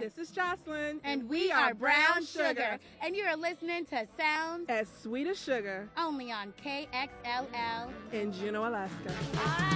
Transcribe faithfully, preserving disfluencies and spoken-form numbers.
This is Jocelyn. And we are Brown Sugar. And you're listening to Sounds As Sweet as Sugar only on K X L L in Juneau, Alaska.